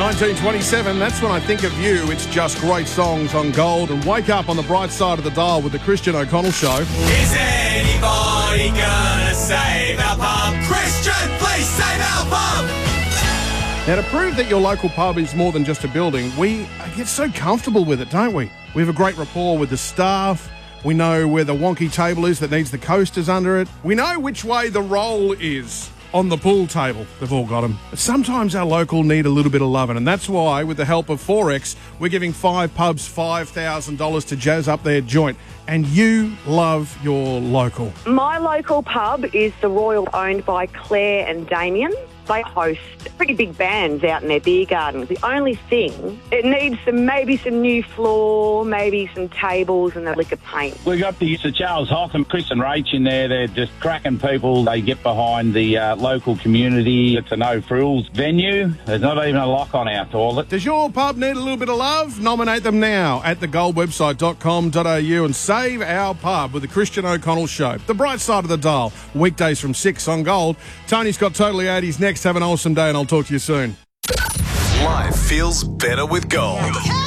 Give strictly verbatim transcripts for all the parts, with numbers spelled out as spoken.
nineteen twenty-seven, that's when I think of you. It's just great songs on Gold. And wake up on the bright side of the dial with the Christian O'Connell Show. Is anybody gonna save our pub? Christian, please save our pub! Now, to prove that your local pub is more than just a building, we get so comfortable with it, don't we? We have a great rapport with the staff. We know where the wonky table is that needs the coasters under it. We know which way the roll is on the pool table. They've all got them. But sometimes our local need a little bit of loving, and that's why, with the help of Forex, we're giving five pubs five thousand dollars to jazz up their joint. And you love your local. My local pub is the Royal, owned by Claire and Damien. They host pretty big bands out in their beer gardens. The only thing, it needs some maybe some new floor, maybe some tables and the liquor paint. We've got the Sir Charles Hotham, Chris and Rach in there. They're just cracking people. They get behind the uh, local community. It's a no-frills venue. There's not even a lock on our toilet. Does your pub need a little bit of love? Nominate them now at the gold website dot com dot a u and save our pub with the Christian O'Connell Show. The bright side of the dial. Weekdays from six on Gold. Tony's got Totally eighties next. Have an awesome day and I'll talk to you soon. Life feels better with Gold.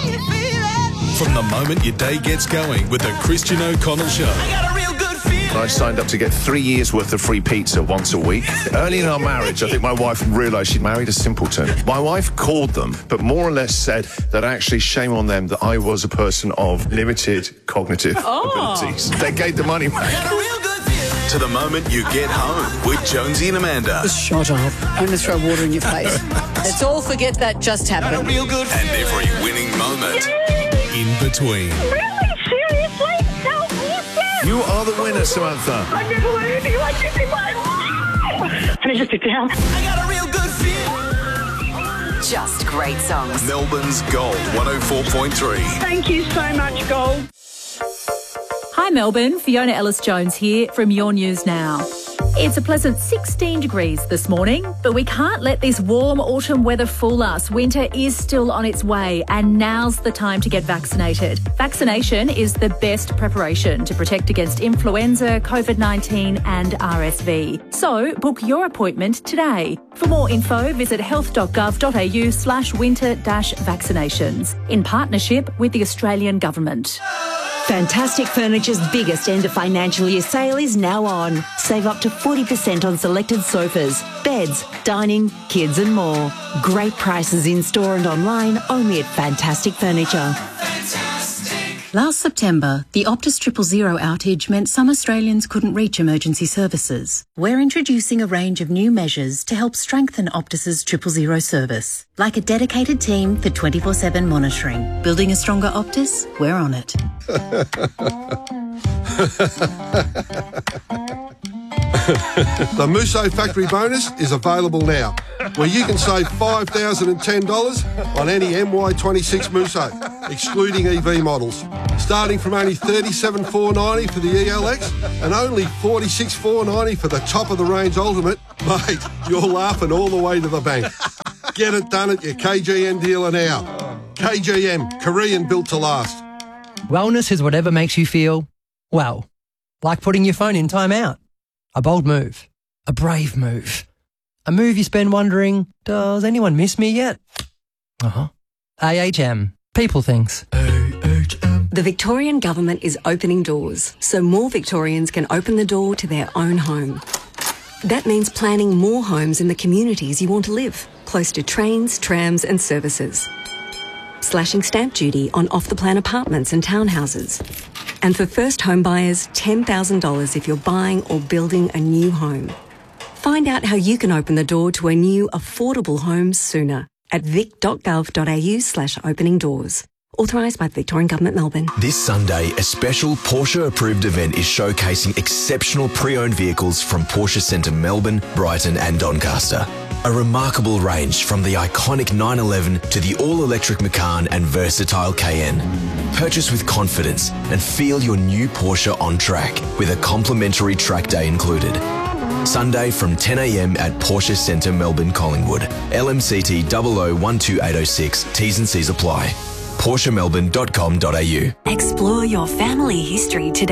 From the moment your day gets going with the Christian O'Connell Show. I got a real good feeling. I signed up to get three years worth of free pizza once a week. Early in our marriage, I think my wife realised she'd married a simpleton. My wife called them, but more or less said that actually shame on them that I was a person of limited cognitive oh. abilities. They gave the money back. I got a real good feeling. To the moment you get home with Jonesy and Amanda. Just shut up. I'm going to throw water in your face. Let's all forget that just happened. Got a real good feeling. And every winning moment Yay! In between. Really? Seriously? So awesome! You are the winner, Samantha. I've never learned anything like this in my life. Can I just sit down? I got a real good feeling. Just great songs. Melbourne's Gold one oh four point three. Thank you so much, Gold. Hi Melbourne, Fiona Ellis-Jones here from Your News Now. It's a pleasant sixteen degrees this morning, but we can't let this warm autumn weather fool us. Winter is still on its way and now's the time to get vaccinated. Vaccination is the best preparation to protect against influenza, COVID nineteen and R S V. So book your appointment today. For more info, visit health dot gov dot a u slash winter dash vaccinations in partnership with the Australian Government. Fantastic Furniture's biggest end of financial year sale is now on. Save up to forty percent on selected sofas, beds, dining, kids and more. Great prices in-store and online only at Fantastic Furniture. Last September, the Optus Triple Zero outage meant some Australians couldn't reach emergency services. We're introducing a range of new measures to help strengthen Optus's Triple Zero service, like a dedicated team for twenty-four seven monitoring. Building a stronger Optus? We're on it. The Musso Factory Bonus is available now, where you can save five thousand ten dollars on any M Y twenty-six Musso, excluding E V models. Starting from only thirty-seven thousand four hundred ninety dollars for the E L X and only forty-six thousand four hundred ninety dollars for the top-of-the-range Ultimate. Mate, you're laughing all the way to the bank. Get it done at your K G M dealer now. K G M, Korean built to last. Wellness is whatever makes you feel, well, like putting your phone in timeout. A bold move. A brave move. A move you spend wondering, does anyone miss me yet? Uh-huh. A H M. People things. A H M. The Victorian Government is opening doors so more Victorians can open the door to their own home. That means planning more homes in the communities you want to live, close to trains, trams and services. Slashing stamp duty on off-the-plan apartments and townhouses. And for first home buyers, ten thousand dollars if you're buying or building a new home. Find out how you can open the door to a new affordable home sooner at vic dot gov dot a u slash opening doors. Authorised by the Victorian Government, Melbourne. This Sunday, a special Porsche-approved event is showcasing exceptional pre-owned vehicles from Porsche Centre Melbourne, Brighton and Doncaster. A remarkable range from the iconic nine eleven to the all-electric Macan and versatile Cayenne. Purchase with confidence and feel your new Porsche on track with a complimentary track day included. Sunday from ten a m at Porsche Centre Melbourne, Collingwood. L M C T zero zero one two eight zero six. T's and C's apply. Porsche Melbourne dot com dot a u. Explore your family history today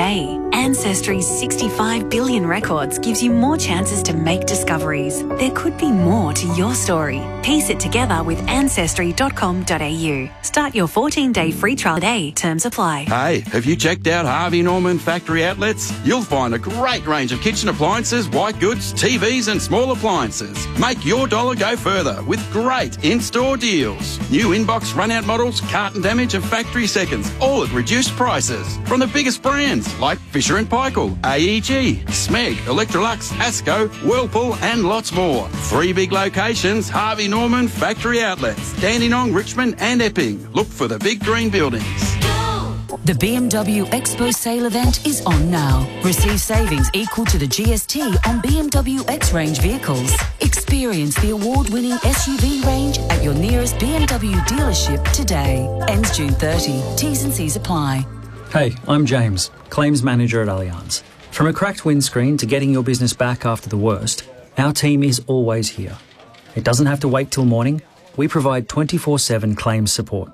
Ancestry's sixty-five billion records gives you more chances to make discoveries. There could be more to your story. Piece it together with ancestry dot com dot a u. Start your fourteen-day free trial today. Terms apply. Hey, have you checked out Harvey Norman Factory Outlets? You'll find a great range of kitchen appliances, white goods, T Vs and small appliances. Make your dollar go further with great in-store deals. New inbox run-out models, carton damage and factory seconds, all at reduced prices. From the biggest brands like Fisher and Paykel, A E G, Smeg, Electrolux, Asco, Whirlpool and lots more. Three big locations, Harvey Norman Factory Outlets, Dandenong, Richmond and Epping. Look for the big green buildings. The B M W Expo sale event is on now. Receive savings equal to the G S T on B M W X-Range vehicles. Experience the award-winning S U V range at your nearest B M W dealership today. Ends June thirtieth. T's and C's apply. Hey, I'm James, Claims Manager at Allianz. From a cracked windscreen to getting your business back after the worst, our team is always here. It doesn't have to wait till morning. We provide twenty-four seven claims support.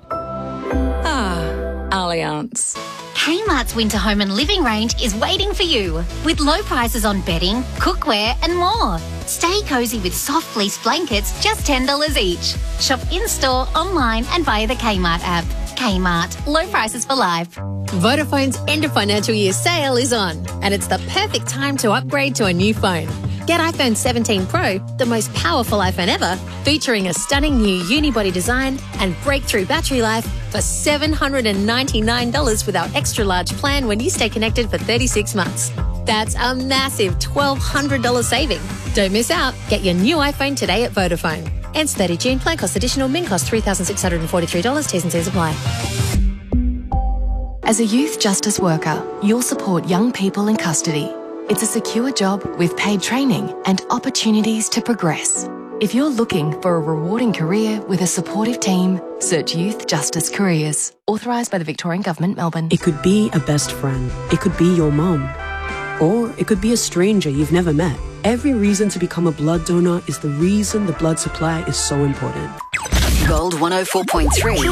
Allianz. Kmart's winter home and living range is waiting for you with low prices on bedding, cookware and more. Stay cosy with soft fleece blankets, just ten dollars each. Shop in-store, online and via the Kmart app. Kmart, low prices for life. Vodafone's end of financial year sale is on, and it's the perfect time to upgrade to a new phone. Get iPhone seventeen Pro, the most powerful iPhone ever, featuring a stunning new unibody design and breakthrough battery life for seven hundred ninety-nine dollars with our extra large plan when you stay connected for thirty-six months. That's a massive twelve hundred dollars saving. Don't miss out. Get your new iPhone today at Vodafone. Ends thirtieth June. Plan cost additional. Min cost three thousand six hundred forty-three dollars. T's and C's apply. As a youth justice worker, you'll support young people in custody. It's a secure job with paid training and opportunities to progress. If you're looking for a rewarding career with a supportive team, search Youth Justice Careers. Authorised by the Victorian Government, Melbourne. It could be a best friend. It could be your mum. Or it could be a stranger you've never met. Every reason to become a blood donor is the reason the blood supply is so important. Gold one oh four point three.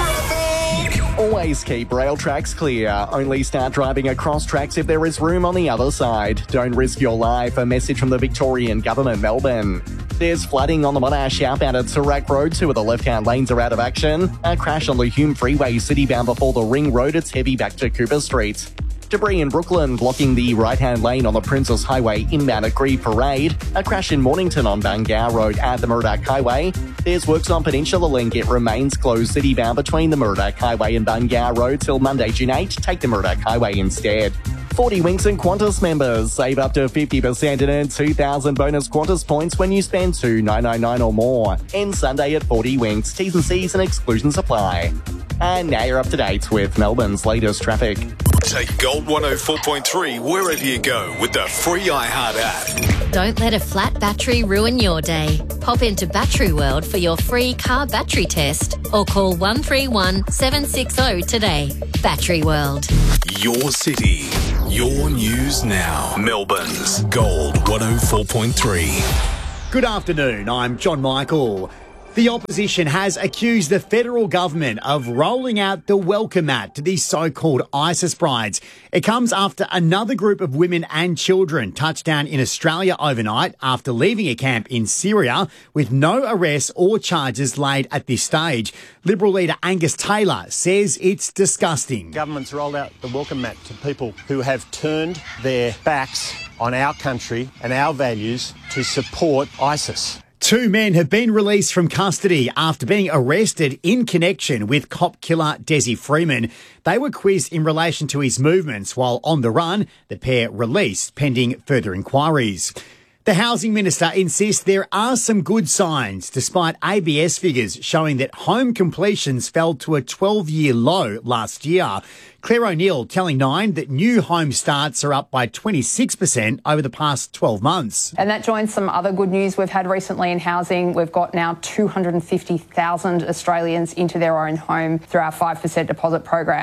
Always keep rail tracks clear. Only start driving across tracks if there is room on the other side. Don't risk your life. A message from the Victorian Government, Melbourne. There's flooding on the Monash outbound at Toorak Road. Two of the left-hand lanes are out of action. A crash on the Hume Freeway city-bound before the Ring Road. It's heavy back to Cooper Street. Debris in Brooklyn blocking the right-hand lane on the Princess Highway inbound at Grieve Parade. A crash in Mornington on Bungar Road at the Murdoch Highway. There's works on Peninsula Link. It remains closed city-bound between the Murdoch Highway and Bungar Road till Monday, June eighth. Take the Murdoch Highway instead. forty Winks and Qantas members save up to fifty percent and earn two thousand bonus Qantas points when you spend two thousand nine hundred ninety-nine or more. End Sunday at forty Winks. T's and C's and exclusions apply. And now you're up to date with Melbourne's latest traffic. Take Gold one oh four point three wherever you go with the free iHeart app. Don't let a flat battery ruin your day. Pop into Battery World for your free car battery test or call one three one, seven six zero today. Battery World. Your city, your news now. Melbourne's Gold one oh four point three. Good afternoon, I'm John Michael. The opposition has accused the federal government of rolling out the welcome mat to these so-called ISIS brides. It comes after another group of women and children touched down in Australia overnight after leaving a camp in Syria with no arrests or charges laid at this stage. Liberal leader Angus Taylor says it's disgusting. Government's rolled out the welcome mat to people who have turned their backs on our country and our values to support ISIS. Two men have been released from custody after being arrested in connection with cop killer Desi Freeman. They were quizzed in relation to his movements while on the run. The pair released pending further inquiries. The Housing Minister insists there are some good signs despite A B S figures showing that home completions fell to a twelve-year low last year. Claire O'Neill telling Nine that new home starts are up by twenty-six percent over the past twelve months. And that joins some other good news we've had recently in housing. We've got now two hundred fifty thousand Australians into their own home through our five percent deposit program.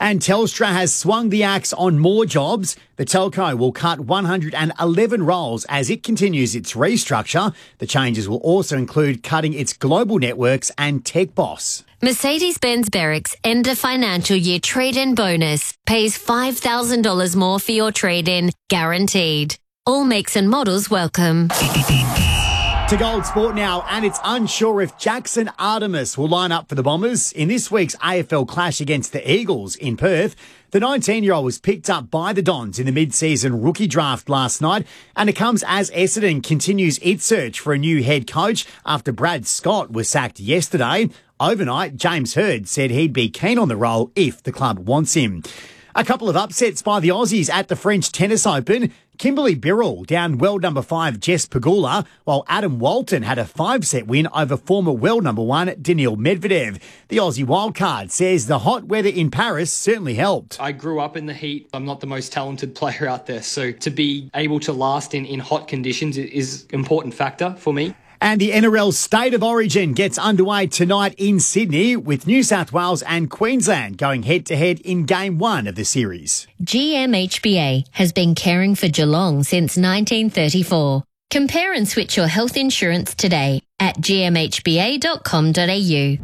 And Telstra has swung the axe on more jobs. The telco will cut one hundred eleven roles as it continues its restructure. The changes will also include cutting its global networks and tech boss. Mercedes-Benz Berwick's end of financial year trade-in bonus pays five thousand dollars more for your trade-in, guaranteed. All makes and models welcome. To Gold Sport now, and it's unsure if Jackson Artemis will line up for the Bombers in this week's A F L clash against the Eagles in Perth. The nineteen-year-old was picked up by the Dons in the mid-season rookie draft last night, and it comes as Essendon continues its search for a new head coach after Brad Scott was sacked yesterday. Overnight, James Hird said he'd be keen on the role if the club wants him. A couple of upsets by the Aussies at the French Tennis Open. Kimberly Birrell down world number five Jess Pegula, while Adam Walton had a five-set win over former world number one Daniil Medvedev. The Aussie wildcard says the hot weather in Paris certainly helped. I grew up in the heat. I'm not the most talented player out there, so to be able to last in, in hot conditions is an important factor for me. And the N R L State of Origin gets underway tonight in Sydney with New South Wales and Queensland going head-to-head in Game one of the series. G M H B A has been caring for Geelong since nineteen thirty-four. Compare and switch your health insurance today at g m h b a dot com dot a u.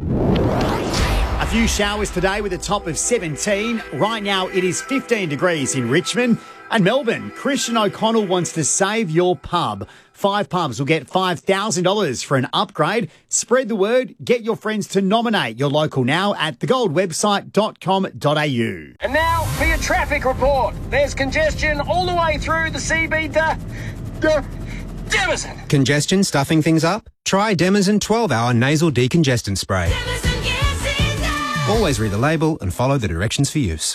A few showers today with a top of seventeen. Right now it is fifteen degrees in Richmond. And Melbourne, Christian O'Connell wants to save your pub. Five pubs will get five thousand dollars for an upgrade. Spread the word. Get your friends to nominate your local now at the gold website dot com dot a u. And now for your traffic report. There's congestion all the way through the C B to Demison. Congestion stuffing things up? Try Demison twelve hour nasal decongestant spray. Always read the label and follow the directions for use.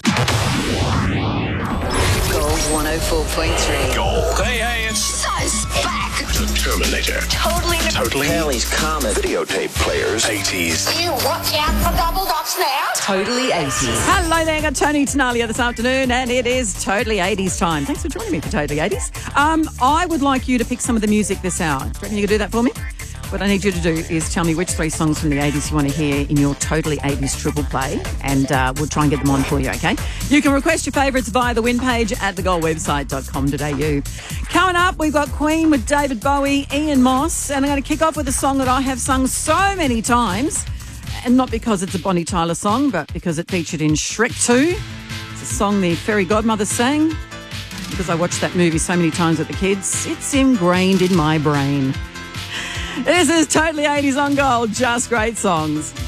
one oh four point three. Gold. Hey, hey, it's So's back. The Terminator. Totally. Totally. Hurley's Karma. Videotape players. eighties. You watch out for double dots now. Totally eighties. Hello there, got Tony Tenalia this afternoon, and it is Totally eighties time. Thanks for joining me for Totally eighties. Um, I would like you to pick some of the music this hour. Do you reckon you could do that for me? What I need you to do is tell me which three songs from the eighties you want to hear in your Totally eighties triple play, and uh, we'll try and get them on for you, okay? You can request your favourites via the win page at the gold website dot com dot a u. Coming up, we've got Queen with David Bowie, Ian Moss, and I'm going to kick off with a song that I have sung so many times, and not because it's a Bonnie Tyler song, but because it featured in Shrek two. It's a song the fairy godmother sang. Because I watched that movie so many times with the kids, it's ingrained in my brain. This is Totally eighties on Gold, just great songs.